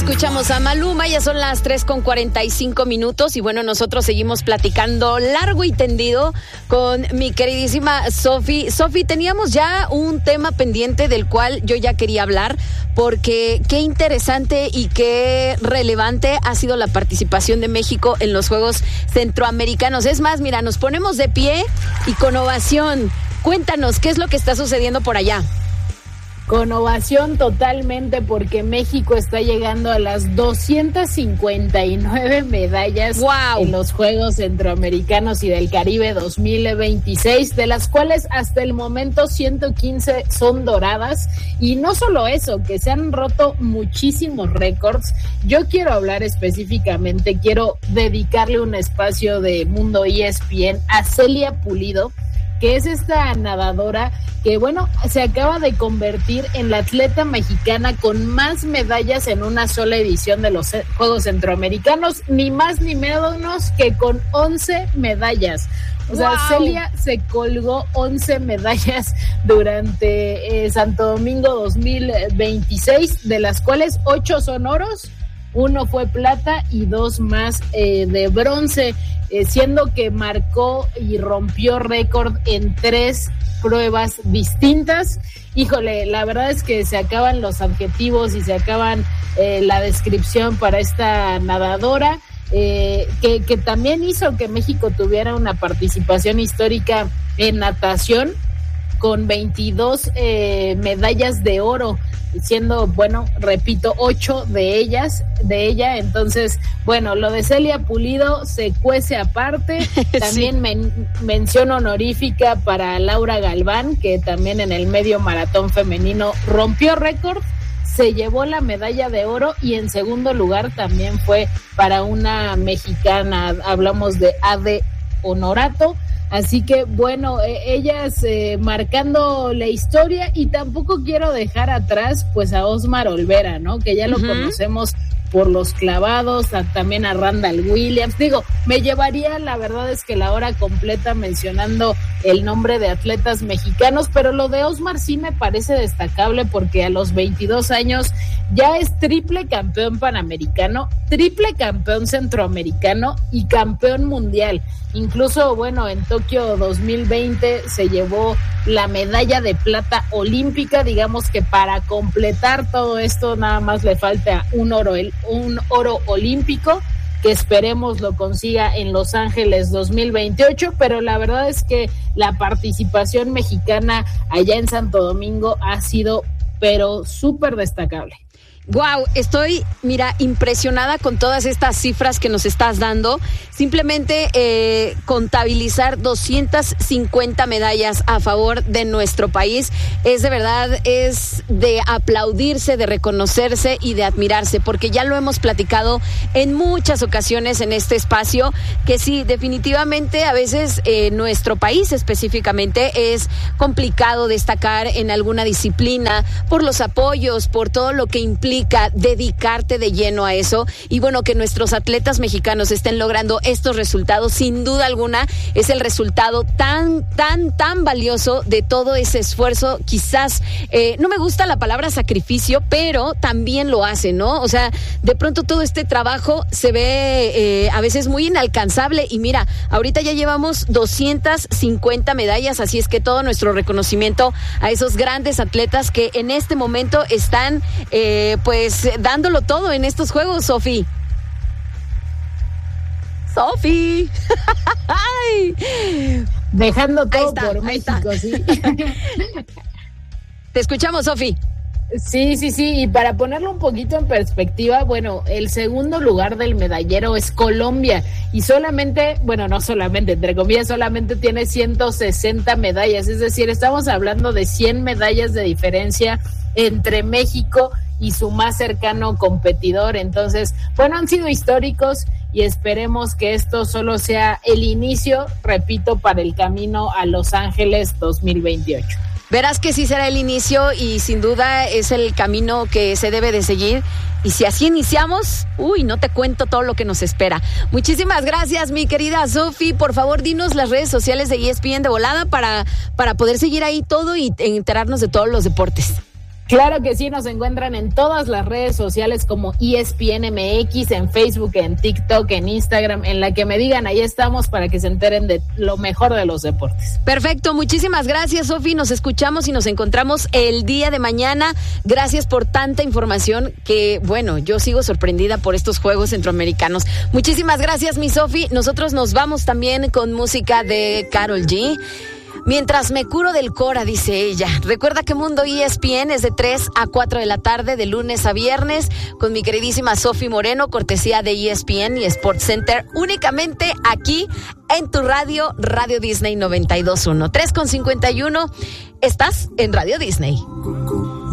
Escuchamos a Maluma, ya son las 3:45 y bueno, nosotros seguimos platicando largo y tendido con mi queridísima Sofi. Sofi, teníamos ya un tema pendiente del cual yo ya quería hablar porque qué interesante y qué relevante ha sido la participación de México en los Juegos Centroamericanos. Es más, mira, nos ponemos de pie y con ovación. Cuéntanos, ¿qué es lo que está sucediendo por allá? Con ovación totalmente, porque México está llegando a las 259 medallas en los Juegos Centroamericanos y del Caribe 2026, de las cuales hasta el momento 115 son doradas. Y no solo eso, que se han roto muchísimos récords. Yo quiero hablar específicamente, quiero dedicarle un espacio de Mundo ESPN a Celia Pulido, que es esta nadadora que, bueno, se acaba de convertir en la atleta mexicana con más medallas en una sola edición de los Juegos Centroamericanos, ni más ni menos que con 11 medallas. O sea, Celia se colgó 11 medallas durante Santo Domingo 2026, de las cuales 8 son oros, 1 fue plata y 2 más de bronce, siendo que marcó y rompió récord en 3 pruebas distintas. Híjole, la verdad es que se acaban los adjetivos y se acaban la descripción para esta nadadora, que también hizo que México tuviera una participación histórica en natación con 22 medallas de oro, siendo, bueno, repito, 8 de ella. Entonces, bueno, lo de Celia Pulido se cuece aparte. También mención honorífica para Laura Galván, que también en el medio maratón femenino rompió récord, se llevó la medalla de oro, y en segundo lugar también fue para una mexicana, hablamos de Ade Honorato. Así que, bueno, ellas marcando la historia, y tampoco quiero dejar atrás pues a Osmar Olvera, ¿no? Que ya lo conocemos por los clavados, también a Randall Williams. Digo, me llevaría, la verdad es que la hora completa mencionando el nombre de atletas mexicanos, pero lo de Osmar sí me parece destacable, porque a los 22 años ya es triple campeón panamericano, triple campeón centroamericano y campeón mundial. Incluso, bueno, en Tokio 2020 se llevó la medalla de plata olímpica. Digamos que para completar todo esto nada más le falta un oro olímpico, que esperemos lo consiga en Los Ángeles 2028, pero la verdad es que la participación mexicana allá en Santo Domingo ha sido, pero súper destacable. Wow, estoy, mira, impresionada con todas estas cifras que nos estás dando. Simplemente contabilizar 250 medallas a favor de nuestro país es de verdad, es de aplaudirse, de reconocerse y de admirarse, porque ya lo hemos platicado en muchas ocasiones en este espacio, que sí, definitivamente a veces nuestro país específicamente es complicado destacar en alguna disciplina por los apoyos, por todo lo que implica dedicarte de lleno a eso. Y bueno, que nuestros atletas mexicanos estén logrando estos resultados, sin duda alguna es el resultado tan valioso de todo ese esfuerzo. Quizás no me gusta la palabra sacrificio, pero también lo hace, ¿no? O sea, de pronto todo este trabajo se ve a veces muy inalcanzable, y mira, ahorita ya llevamos 250 medallas, así es que todo nuestro reconocimiento a esos grandes atletas que en este momento están pues dándolo todo en estos juegos, Sofi. Dejando todo por México, sí. Te escuchamos, Sofi. Sí, y para ponerlo un poquito en perspectiva, bueno, el segundo lugar del medallero es Colombia, y solamente, bueno, no solamente, entre comillas, solamente tiene 160 medallas, es decir, estamos hablando de 100 medallas de diferencia entre México y su más cercano competidor. Entonces, bueno, han sido históricos, y esperemos que esto solo sea el inicio, repito, para el camino a Los Ángeles 2028. Verás que sí será el inicio, y sin duda es el camino que se debe de seguir. Y si así iniciamos, no te cuento todo lo que nos espera. Muchísimas gracias, mi querida Sofi. Por favor, dinos las redes sociales de ESPN de volada para poder seguir ahí todo y enterarnos de todos los deportes. Claro que sí, nos encuentran en todas las redes sociales como ESPN MX, en Facebook, en TikTok, en Instagram, en la que me digan, ahí estamos para que se enteren de lo mejor de los deportes. Perfecto, muchísimas gracias, Sofi, nos escuchamos y nos encontramos el día de mañana. Gracias por tanta información que, bueno, yo sigo sorprendida por estos Juegos Centroamericanos. Muchísimas gracias, mi Sofi. Nosotros nos vamos también con música de Karol G. Mientras me curo del Cora, dice ella. Recuerda que Mundo ESPN es de 3 a 4 de la tarde, de lunes a viernes, con mi queridísima Sofi Moreno, cortesía de ESPN y Sports Center, únicamente aquí en tu radio, Radio Disney 92.1. 3:51, estás en Radio Disney.